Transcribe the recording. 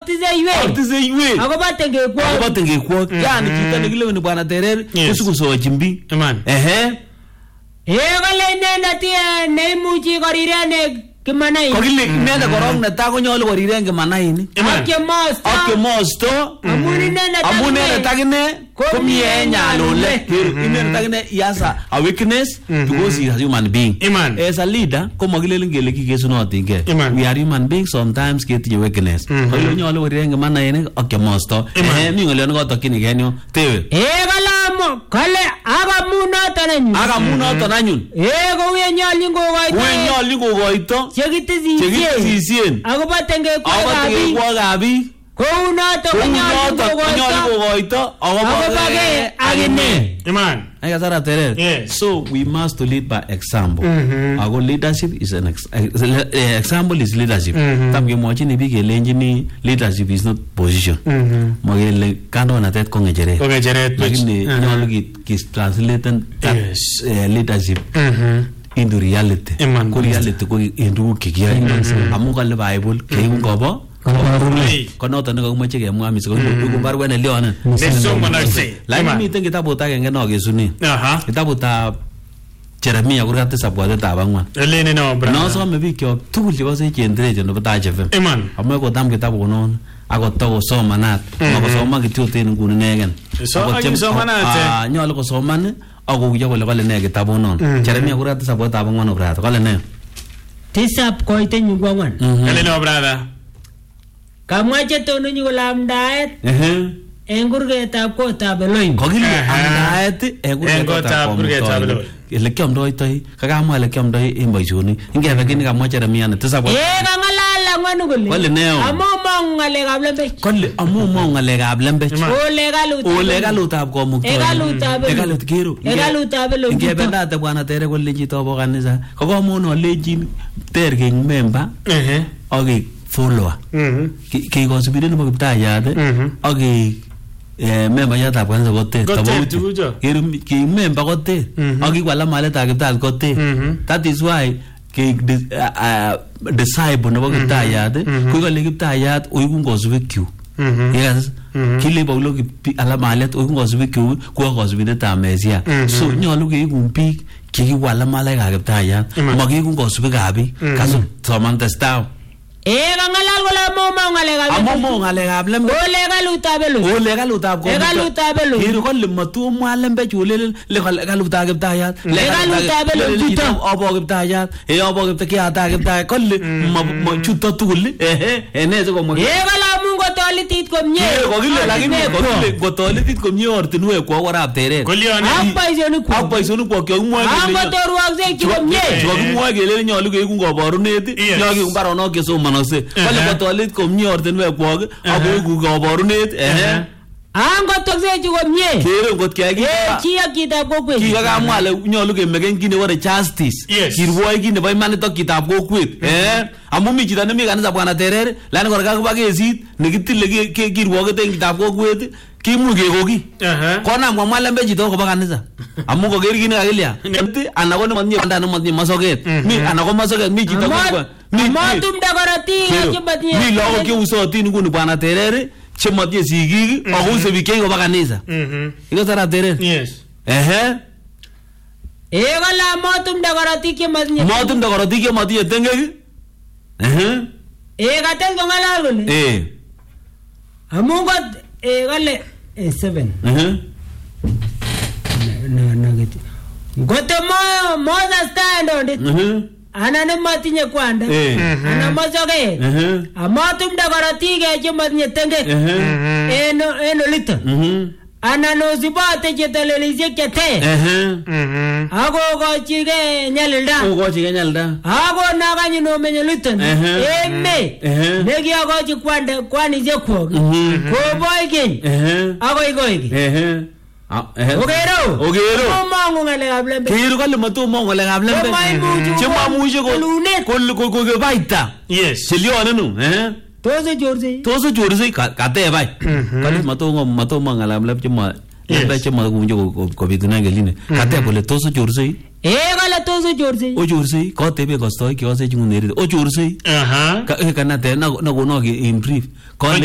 tiseiywek akoba tengekwok yani chito nekileweni bwana Terer kusikusoochin biik kale inendet neimuchi koriren Kimanai kokile inendet korong netai konyolu koriren Kimanainik ak Kemosto amun inendet akine komie nyalule inendet akine yasa a weakness because he is a human being as a leader komakilelen kele kikesunotingei we are human beings sometimes ketinye weakness kokile nyolu koriren Kimanainik ak Kemosto mi ngolyon nekotokchinigei nyo tewe kale akamunoton anyun kouye nyolchin kokoito chekitisisien akoba tengekwokab biik kounoto konyolu kokoito akoba akine Kasara Terer. So we must lead by example. Our leadership is an example is leadership. Tam kemwochin biik kelenjini leadership is not position. Makele kandoinatet ko ngecheret. Lakini nyolu translate that leadership into reality. Ko reality ko en tuguk chekiyoe. Amu kale Bible keibu kobo konoto nekakimoche kemwa mising ko barwet nelionen lakini miten kitabut agenge nokesunen kitabutab Jeremia kurgat 7:4 nosome bikyok tugul chekose chenderecho nebo Taach FM amoe kotam kitabunon akotokosomanat makosoman kityoten nguni inegen nyolu kosoman akouyo kole kole ne kitabunon Jeremia kurgat 7:4 brother kole ne tisap koitenyu kwangwan kale no brother kamwache tononyi kolamdaet en kurgetab kotab Elohim kokile amdaet en kotab Elohim ele kiamdoitoi kakamwa ele kiamdoi en boisionik ingebe kini kamwa Jeremia ne tisap kangalala ngwanu kole neo amu ngalekab lembech kole amu ngalekab lembech ole galutab komukto egalut kero egalutab Elohim ingebe ndate bwana Terer kole chito bo kanisa kokomono lejin ter king member ak follower kikosubiri nebo Kiptayat ak membayatab kanisa kote ki member kote ak kikwala maletab Kiptayat kote that is why disciple nebo Kiptayat ko kale Kiptayat oiku ngosubikyu yes kile paulo ala malet oiku ngosubikyu ko kosubindetab Mesia so nyolu keiku biik kikwala maletab Kiptayat makiku ngosubikab biik kaso soman testao kangalal kola momo ngalekab lembe ole galutab kiru kole matumwa lembe chule le galutab Kiptayat le galutab abo Kiptayat abo Kiptayat kole chuto tugul enese komwe kala mungo tolitit komie kokile lakini kokile gotolitit komie ortinwek kwa warab Terer ak boisionik kwa kimwoe kele ambotorwakse komie kimwoe kele nyolu keiku kaborunet nyolu mbaronok kesomanose kole gotolit komie ortinwek kwa akoiku kaborunet angotoksechi komie kere ngot kiyaki chi ak kitab kokwet kikakamwa ale nyolu kemeken kit nebore justice kirwoi kit nebo imanit ak kitab kokwet amu mi chito nemi kanisa bwana Terer lakini kor kakiba kesit nekitile kirwoket en kitab kokwet kimuch kekoki konam komwa lembe chito koba kanisa amu koker kit nekakilya ana ko nemotinye banda nemotinye masoket mi ana ko masoket mi chito matumda korotik mi lagok cheusotin nguni bwana Terer chematinye sigik akuse biik koba kanisa ikosara Terer kala matumda korotik chematinye tengek kates kongalal kole amu got kale 7 ngote Moses taendondit ana nematinye kwanda ana masoket amatumda korotik chematinye tengek en olito ana nosibote chetelelisiek chete akokochige nyalilda ako nakanyi nomenye liton emet nekiakochi kwanisiek kwok koboi keny akoi koiki Ogero Momangu ngalekab lembe kiru kale matomo ngalekab lembe chemamuche ko baita chelione nu Tose chorsei katebai kale matomo ngalekab lembe chema kunje kobitunan keline kateb kole tose chorsei kale tose chorsei o chorsei kotebe kostoi kiose chungunerit o chorsei kanate na kono in brief